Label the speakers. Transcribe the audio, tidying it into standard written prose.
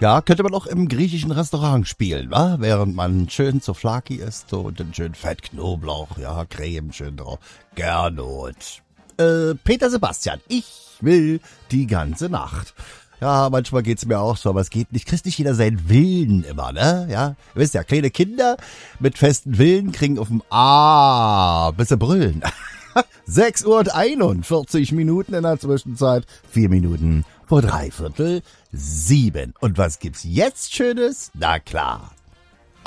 Speaker 1: Ja, könnte man auch im griechischen Restaurant spielen, wa? Während man schön Souvlaki isst so, und dann schön Fett, Knoblauch, ja, Creme schön drauf. Gernot. Peter Sebastian, ich will die ganze Nacht. Ja, manchmal geht's mir auch so, aber es geht nicht. Kriegt nicht jeder seinen Willen immer, ne? Ja, ihr wisst ja, kleine Kinder mit festen Willen kriegen auf dem bis sie brüllen. 6 Uhr und 41 Minuten in der Zwischenzeit. 4 Minuten vor 6:45. Und was gibt's jetzt Schönes? Na klar,